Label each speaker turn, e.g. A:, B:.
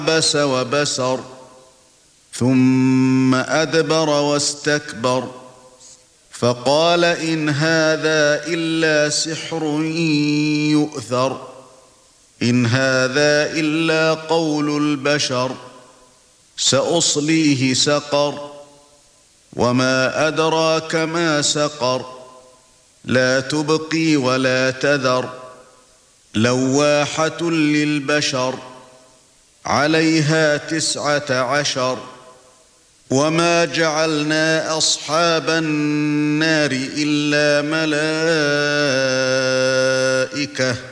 A: عبس وبسر ثم أدبر واستكبر فقال إن هذا إلا سحر يؤثر إن هذا إلا قول البشر سأصليه سقر وما أدراك ما سقر لا تبقي ولا تذر لواحة للبشر عليها 19 وما جعلنا أصحاب النار إلا ملائكة